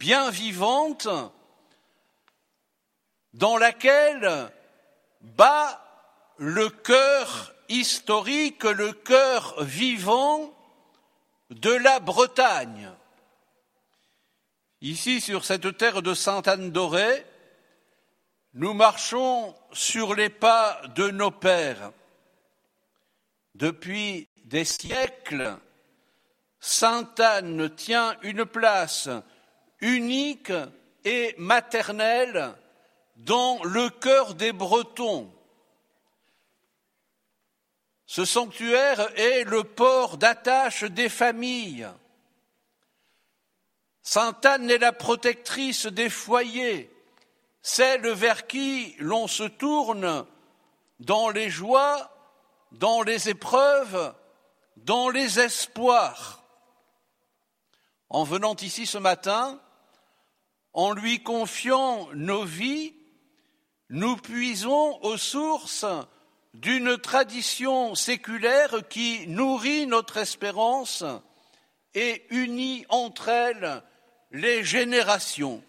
bien vivante dans laquelle bat le cœur historique, le cœur vivant de la Bretagne. Ici, sur cette terre de Sainte-Anne-d'Auray, nous marchons sur les pas de nos pères. Depuis des siècles, Sainte-Anne tient une place unique et maternelle dans le cœur des Bretons. Ce sanctuaire est le port d'attache des familles. Sainte-Anne est la protectrice des foyers, celle vers qui l'on se tourne dans les joies, dans les épreuves, dans les espoirs. En venant ici ce matin, en lui confiant nos vies, nous puisons aux sources d'une tradition séculaire qui nourrit notre espérance et unit entre elles les générations.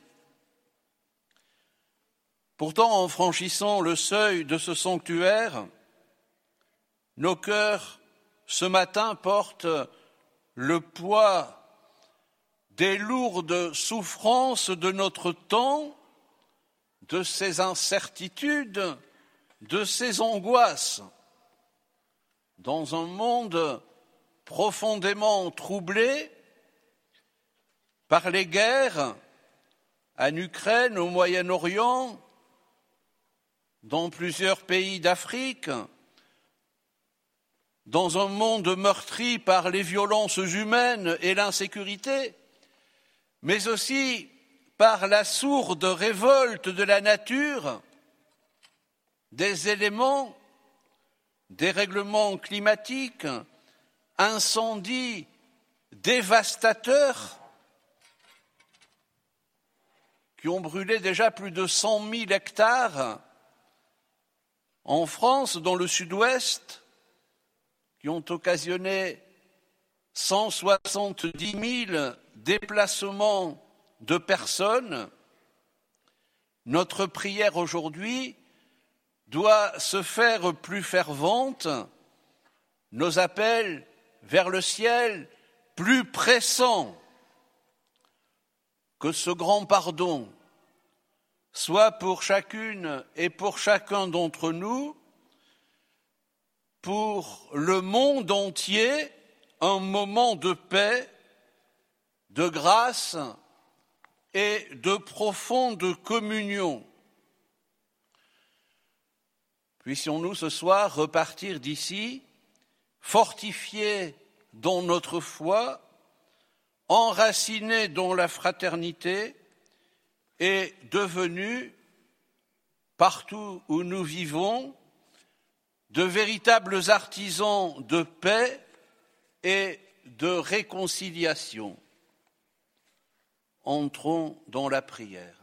Pourtant, en franchissant le seuil de ce sanctuaire, nos cœurs, ce matin, portent le poids des lourdes souffrances de notre temps, de ses incertitudes, de ses angoisses. Dans un monde profondément troublé par les guerres en Ukraine, au Moyen-Orient, dans plusieurs pays d'Afrique, dans un monde meurtri par les violences humaines et l'insécurité, mais aussi par la sourde révolte de la nature, des éléments, dérèglements climatiques, incendies dévastateurs qui ont brûlé déjà plus de 100 000 hectares en France, dans le sud-ouest, qui ont occasionné 170 000 déplacements de personnes. Notre prière aujourd'hui doit se faire plus fervente, nos appels vers le ciel plus pressants, que ce grand pardon soit pour chacune et pour chacun d'entre nous, pour le monde entier, un moment de paix, de grâce et de profonde communion. Puissions-nous ce soir repartir d'ici, fortifiés dans notre foi, enracinés dans la fraternité et devenus, partout où nous vivons, de véritables artisans de paix et de réconciliation. Entrons dans la prière.